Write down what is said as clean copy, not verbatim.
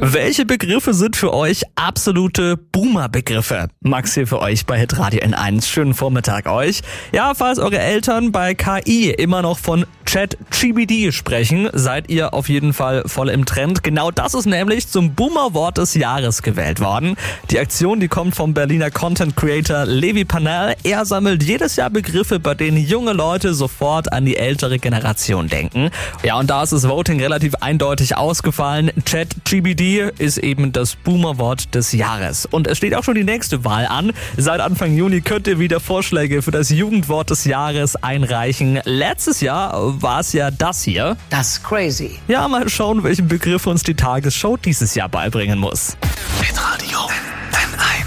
Welche Begriffe sind für euch absolute Boomer-Begriffe? Max hier für euch bei Hitradio N1. Schönen Vormittag euch. Ja, falls eure Eltern bei KI immer noch von ChatGPT sprechen, seid ihr auf jeden Fall voll im Trend. Genau das ist nämlich zum Boomer-Wort des Jahres gewählt worden. Die Aktion, die kommt vom Berliner Content-Creator Levi Panel. Er sammelt jedes Jahr Begriffe, bei denen junge Leute sofort an die ältere Generation denken. Ja, und da ist das Voting relativ eindeutig ausgefallen. ChatGPT ist eben das Boomer-Wort des Jahres. Und es steht auch schon die nächste Wahl an. Seit Anfang Juni könnt ihr wieder Vorschläge für das Jugendwort des Jahres einreichen. Letztes Jahr war es ja das hier. Das ist crazy. Ja, mal schauen, welchen Begriff uns die Tagesschau dieses Jahr beibringen muss. Hitradio.